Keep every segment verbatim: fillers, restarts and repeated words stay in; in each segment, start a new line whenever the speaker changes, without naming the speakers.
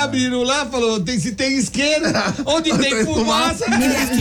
abriram lá, falou, tem, se tem isqueiro, onde tem fumaça, tem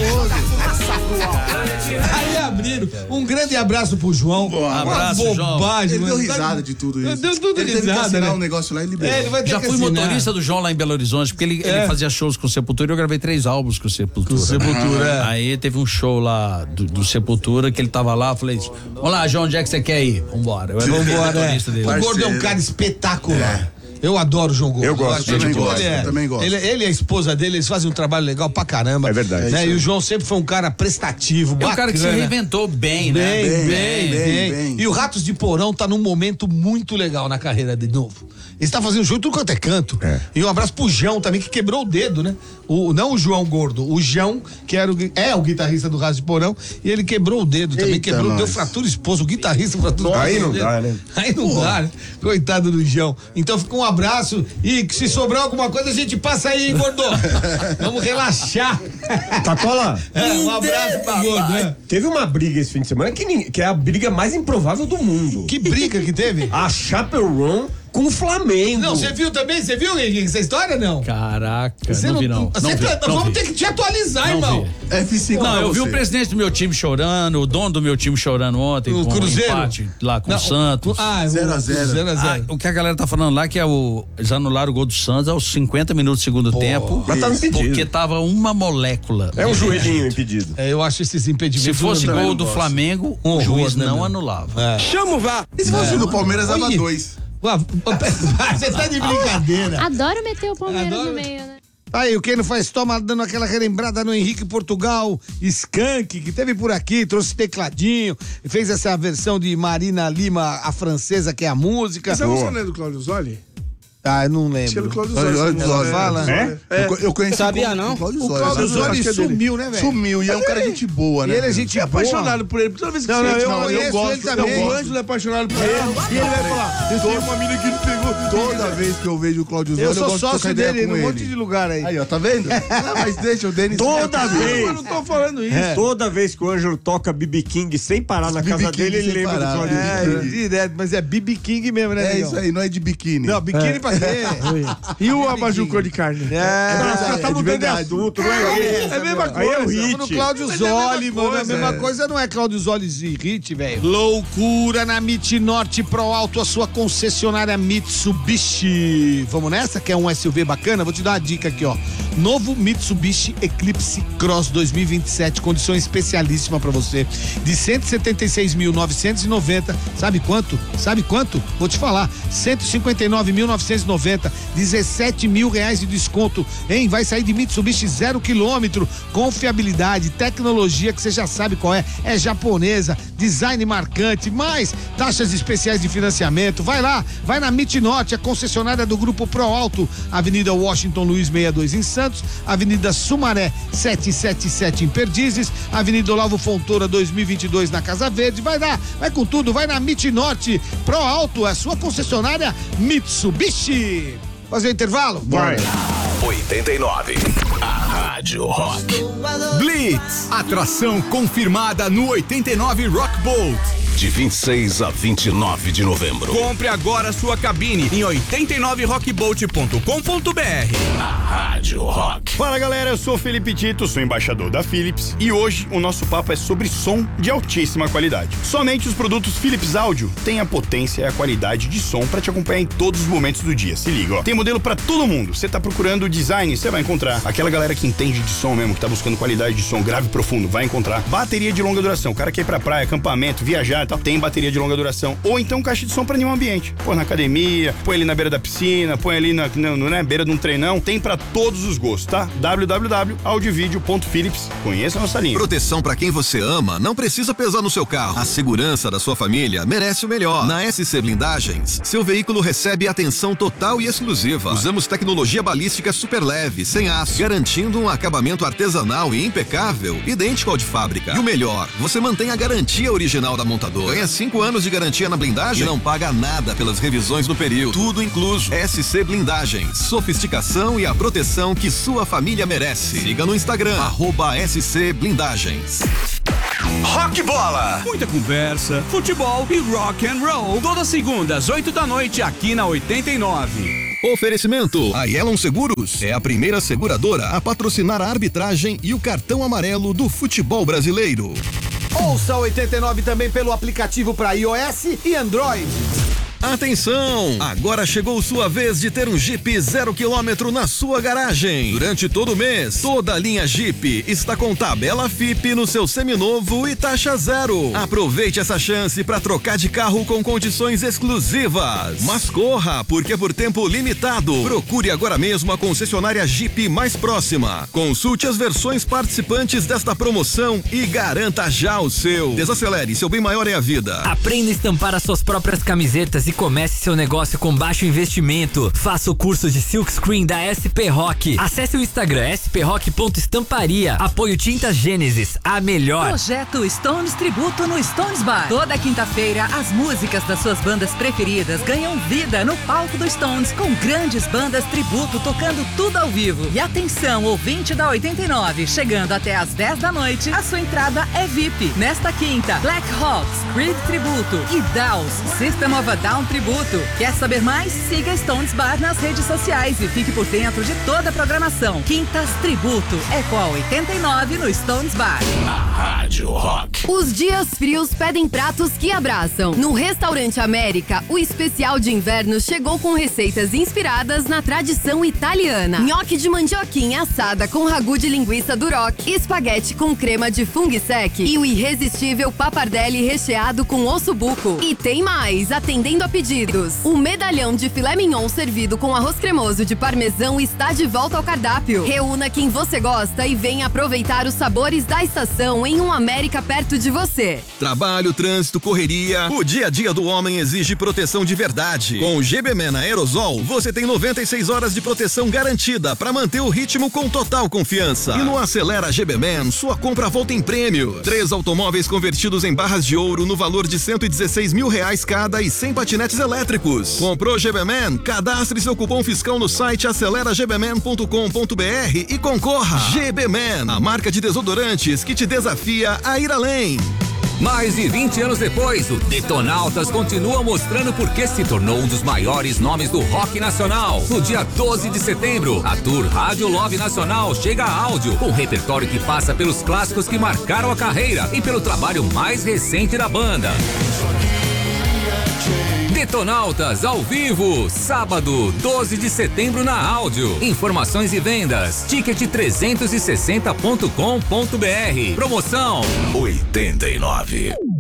Aí abriram. Um grande abraço pro João.
Um abraço,
bobagem,
João. Ele deu risada de tudo isso.
Deu tudo
ele
risada,
teve que assinar
né?
um negócio lá e liberou.
É, ele vai ter
Já
que
fui
assinar.
motorista do João lá em Belo Horizonte, porque ele,
É.
ele fazia shows com o Sepultura e eu gravei três álbuns com o Sepultura.
Com o Sepultura, é.
Aí teve um show lá do, do Sepultura que ele tava lá, eu falei, vamos lá, João, onde é que você quer ir? Vambora. Eu era o
Vambora, é.
motorista dele.
O Gordo é um cara espetacular. Eu adoro o João Gordo.
Eu gosto,
Ele
também
é-
gosto,
ele é-
também gosto.
Ele, ele e a esposa dele, eles fazem um trabalho legal pra caramba.
É verdade.
Né?
É isso
E o João sempre foi um cara prestativo,
É
bacana.
um cara que se reinventou bem, né?
Bem, bem,
bem,
bem,
bem, bem.
E o Ratos de Porão tá num momento muito legal na carreira de novo. Ele tá fazendo show tudo quanto é canto.
É.
E um abraço pro João também, que quebrou o dedo, né? O, não o João Gordo, o João, que era o, gui- é o guitarrista do Ratos de Porão, e ele quebrou o dedo também,
Eita,
quebrou,
nós.
deu fratura exposta, o guitarrista fratura
Aí
exposta
não
no
dá,
dedo.
né?
Aí não dá, né? Coitado do João. Então fica um abraço e que se sobrar alguma coisa a gente passa aí, hein, Gordo? Vamos relaxar.
Tacola,
É, um abraço pro Gordo, né?
teve uma briga esse fim de semana que, nin- que é a briga mais improvável do mundo.
Que briga que teve?
A Chaperon com o Flamengo.
Não, você viu também? Você viu, Henrique, essa história, não?
Caraca,
Você
não vi não.
Você
Não vi,
tá-
não
vamos
vi.
ter que te atualizar,
Não
irmão.
vi.
F cinco
Não,
pra
eu vi
você.
o presidente do meu time chorando, o dono do meu time chorando ontem
O
com
Cruzeiro?
um empate lá com
Não,
o Santos.
Ah,
zero a zero.
zero a
Ah,
zero.
o que a galera tá falando lá que é o eles anularam o gol do Santos aos cinquenta minutos do segundo tempo.
Mas tá impedido.
Porque tava uma molécula.
É um joelhinho impedido.
É, eu acho esses impedimentos.
Se fosse
eu também
gol
não
do
gosto.
Flamengo, o
horror,
juiz
né,
não
meu?
anulava.
É.
Chama o V A R.
E se fosse do Palmeiras, dava
Oi.
dois.
Ué, Você tá de brincadeira.
Adoro meter o Palmeiras
Adoro.
no meio, né?
Aí, o Quem Não Faz Toma dando aquela relembrada no Henrique Portugal, Skank, que teve por aqui, trouxe tecladinho, fez essa versão de Marina Lima, a francesa, que é a música.
Essa música não é do Cláudio Zoli?
Ah, eu não
Acho que é do
lembro.
Cláudio
Olha,
Zoli.
olha,
ela
olha.
Fala.
É?
Eu, co- eu conheci
Sabia,
o,
não?
o Cláudio
O
Zoli.
Cláudio
né?
Zoli
acho que é dele.
sumiu, né, velho?
Sumiu e é um cara de gente boa,
E
né?
ele é gente
Eu
boa.
apaixonado por ele. Toda vez que
Não,
você
não, eu
não,
conheço
gosto,
ele também.
O Ângelo é apaixonado por ele. E ele vai falar: eu tenho uma mina que ele pegou.
Toda vez que eu vejo o Cláudio Zoli,
Eu
eu,
sou
gosto de
sócio
trocar ideia
dele
com
num
ele.
monte de lugar aí.
Aí, ó, tá vendo? Ah, mas deixa o Denis.
Toda
Eu
vez.
não tô falando isso.
É.
Toda vez que o Ângelo toca B B King sem parar na
B B
casa
King
dele, ele
sem
lembra
parar,
do Cláudio
É,
Zoli.
direto, mas é B B King mesmo, né,
É
negão?
isso aí, não é de biquíni.
Não, biquíni pra quê?
E o abajur cor de carne?
É,
Os caras tá
é de
mudando de
verdade.
assunto, não é ele.
É a mesma
Aí é o
coisa.
hit.
no Cláudio
Mas é a
Zoli,
mesma
mano.
coisa,
a mesma
é.
coisa não é Cláudio Zoli e Hit, velho. Loucura na Mit Norte Pro Alto, a sua concessionária Mitsubishi. Vamos nessa? Quer um S U V bacana? Vou te dar uma dica aqui, ó. Novo Mitsubishi Eclipse Cross dois mil e vinte e sete, condição especialíssima pra você. De cento e setenta e seis mil novecentos e noventa. Sabe quanto? Sabe quanto? Vou te falar. cento e cinquenta e nove mil novecentos e noventa. dezessete mil reais de desconto, hein? Vai sair de Mitsubishi zero quilômetro, confiabilidade, tecnologia que você já sabe qual é, é japonesa, design marcante, mais taxas especiais de financiamento. Vai lá, vai na Mitnorte, a concessionária do Grupo Pro Alto, Avenida Washington Luiz sessenta e dois em Santos, Avenida Sumaré setecentos e setenta e sete em Perdizes, Avenida Olavo Fontoura dois mil e vinte e dois na Casa Verde. Vai lá, vai com tudo, vai na Mitnorte Pro Alto, a sua concessionária Mitsubishi. Fazer o intervalo?
Vai.
oitenta e nove. A Rádio Rock.
Blitz, atração confirmada no oitenta e nove Rock Bolt.
De vinte e seis a vinte e nove de novembro.
Compre agora sua cabine em oitenta e nove rockbolt ponto com ponto br.
A Rádio Rock.
Fala galera, eu sou o Felipe Tito, sou embaixador da Philips e hoje o nosso papo é sobre som de altíssima qualidade. Somente os produtos Philips Audio têm a potência e a qualidade de som para te acompanhar em todos os momentos do dia. Se liga, ó. Tem modelo para todo mundo. Você tá procurando design, você vai encontrar. Aquela galera que entende de som mesmo, que tá buscando qualidade de som grave e profundo, vai encontrar. Bateria de longa duração, o cara quer ir pra praia, acampamento, viajar e tal, tem bateria de longa duração. Ou então caixa de som para nenhum ambiente. Põe na academia, põe ali na beira da piscina, põe ali na, na, na beira de um treinão. Tem para todos os gostos, tá? w w w ponto audiovideo ponto philips. Conheça a nossa linha.
Proteção para quem você ama não precisa pesar no seu carro. A segurança da sua família merece o melhor. Na S C Blindagens, seu veículo recebe atenção total e exclusiva. Usamos tecnologia balística super leve, sem aço, garantindo um acabamento artesanal e impecável, idêntico ao de fábrica. E o melhor, você mantém a garantia original da montadora. Ganha cinco anos de garantia na blindagem e não paga nada pelas revisões no período. Tudo incluso. S C Blindagens. Sofisticação e a proteção que sua família merece. Siga no Instagram, arroba S C Blindagens.
Rock Bola. Muita conversa, futebol e rock and roll. Todas segundas, oito da noite, aqui na oitenta e nove.
Oferecimento: a Yellow Seguros é a primeira seguradora a patrocinar a arbitragem e o cartão amarelo do futebol brasileiro.
Ouça oitenta e nove também pelo aplicativo para iOS e Android.
Atenção! Agora chegou sua vez de ter um Jeep zero quilômetro na sua garagem. Durante todo o mês, toda a linha Jeep está com tabela F I P no seu seminovo e taxa zero. Aproveite essa chance para trocar de carro com condições exclusivas. Mas corra, porque é por tempo limitado. Procure agora mesmo a concessionária Jeep mais próxima. Consulte as versões participantes desta promoção e garanta já o seu. Desacelere, seu bem maior é a vida.
Aprenda a estampar as suas próprias camisetas e comece seu negócio com baixo investimento. Faça o curso de Silkscreen da S P Rock. Acesse o Instagram s p rock ponto estamparia. Apoio Tintas Gênesis, a melhor.
Projeto Stones Tributo no Stones Bar. Toda quinta-feira, as músicas das suas bandas preferidas ganham vida no palco do Stones, com grandes bandas tributo tocando tudo ao vivo. E atenção, ouvinte da oitenta e nove, chegando até às dez da noite, a sua entrada é V I P. Nesta quinta, Black Hawks, Creed Tributo e Daws, System of a Down Tributo. Quer saber mais? Siga Stones Bar nas redes sociais e fique por dentro de toda a programação. Quintas Tributo é com a oitenta e nove no Stones Bar.
A Rádio Rock.
Os dias frios pedem pratos que abraçam. No Restaurante América, o especial de inverno chegou com receitas inspiradas na tradição italiana. Nhoque de mandioquinha assada com ragu de linguiça duroc, espaguete com crema de fungo sec e o irresistível pappardelle recheado com ossobuco. E tem mais, atendendo a pedidos. O medalhão de filé mignon servido com arroz cremoso de parmesão está de volta ao cardápio. Reúna quem você gosta e venha aproveitar os sabores da estação em um América perto de você.
Trabalho, trânsito, correria. O dia a dia do homem exige proteção de verdade. Com o G B Man Aerosol, você tem noventa e seis horas de proteção garantida para manter o ritmo com total confiança. E no Acelera G B Man, sua compra volta em prêmio. Três automóveis convertidos em barras de ouro no valor de cento e dezesseis mil reais cada e cem patinetes elétricos. Comprou G B Man? Cadastre seu cupom fiscal no site acelera g b man ponto com ponto b r e concorra. G B Man, a marca de desodorantes que te desafia a ir além.
Mais de vinte anos depois, o Detonautas continua mostrando por que se tornou um dos maiores nomes do rock nacional. No dia doze de setembro, a Tour Rádio Love Nacional chega a áudio, com um repertório que passa pelos clássicos que marcaram a carreira e pelo trabalho mais recente da banda. Detonautas ao vivo, sábado, doze de setembro na áudio. Informações e vendas, ticket trezentos e sessenta ponto com ponto b r. Promoção
oitenta e nove.